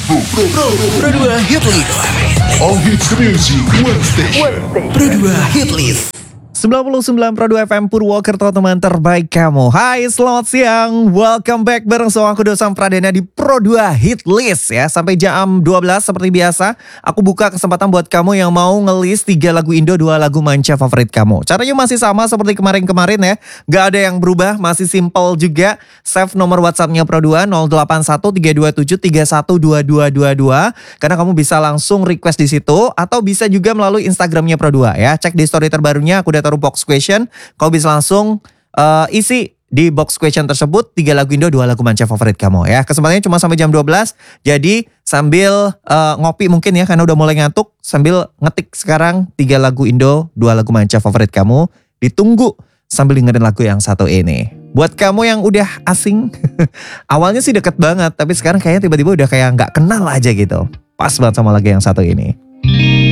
Pro 2 Hit List. All hits music, one station. Pro 2 Hit List. 99 Pro 2 FM Purwokerto, teman terbaik kamu. Hai, selamat siang. Welcome back bareng sama aku Dosam Pradana di Pro 2 Hit List ya. Sampai jam 12 seperti biasa, aku buka kesempatan buat kamu yang mau ngelis 3 lagu Indo, 2 lagu manca favorit kamu. Caranya masih sama seperti kemarin-kemarin ya. Gak ada yang berubah, masih simple juga. Save nomor WhatsApp-nya Pro 2 081 327 312222. Karena kamu bisa langsung request di situ atau bisa juga melalui Instagramnya Pro 2 ya. Cek di story terbarunya, aku udah taruh box question. Kau bisa langsung isi di box question tersebut 3 lagu Indo, 2 lagu manca favorit kamu ya. Kesempatannya cuma sampai jam 12. Jadi sambil ngopi mungkin ya, karena udah mulai ngantuk, sambil ngetik sekarang 3 lagu Indo, 2 lagu manca favorit kamu. Ditunggu sambil dengerin lagu yang satu ini. Buat kamu yang udah asing, awalnya sih deket banget, tapi sekarang kayaknya tiba-tiba udah kayak nggak kenal aja gitu. Pas banget sama lagu yang satu ini.